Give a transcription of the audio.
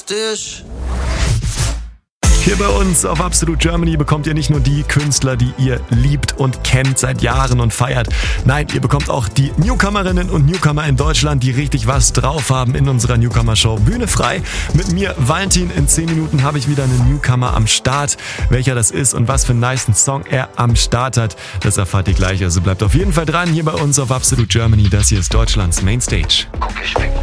dich. Hier bei uns auf Absolute Germany bekommt ihr nicht nur die Künstler, die ihr liebt und kennt seit Jahren und feiert. Nein, ihr bekommt auch die Newcomerinnen und Newcomer in Deutschland, die richtig was drauf haben in unserer Newcomer-Show Bühne frei. Mit mir, Valentin, in 10 Minuten habe ich wieder einen Newcomer am Start. Welcher das ist und was für einen nicen Song er am Start hat, das erfahrt ihr gleich. Also bleibt auf jeden Fall dran hier bei uns auf Absolute Germany. Das hier ist Deutschlands Mainstage.